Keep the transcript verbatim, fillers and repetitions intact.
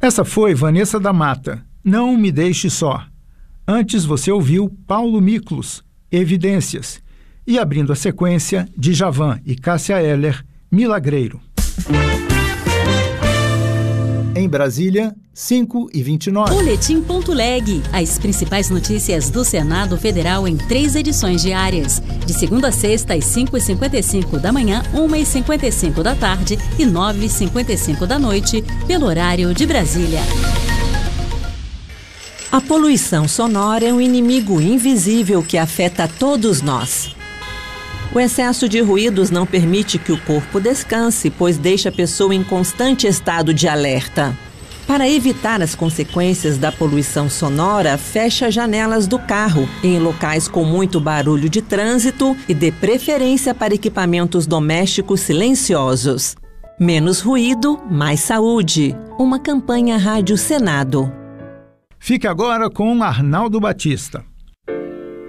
Essa foi Vanessa da Mata, Não Me Deixe Só. Antes você ouviu Paulo Miklos, Evidências. E abrindo a sequência, Djavan e Cássia Eller, Milagreiro. Em Brasília, cinco e vinte e nove. Boletim.leg. As principais notícias do Senado Federal em três edições diárias. De segunda a sexta, às cinco e cinquenta e cinco da manhã, uma e cinquenta e cinco da tarde e nove e cinquenta e cinco da noite, pelo horário de Brasília. A poluição sonora é um inimigo invisível que afeta todos nós. O excesso de ruídos não permite que o corpo descanse, pois deixa a pessoa em constante estado de alerta. Para evitar as consequências da poluição sonora, feche as janelas do carro em locais com muito barulho de trânsito e dê preferência para equipamentos domésticos silenciosos. Menos ruído, mais saúde. Uma campanha Rádio Senado. Fique agora com Arnaldo Batista.